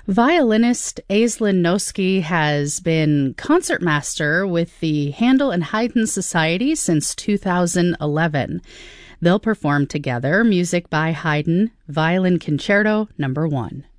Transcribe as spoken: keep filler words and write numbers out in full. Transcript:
Violinist Aislinn Noski has been concertmaster with the Handel and Haydn Society since two thousand eleven. They'll perform together music by Haydn, Violin Concerto Number One.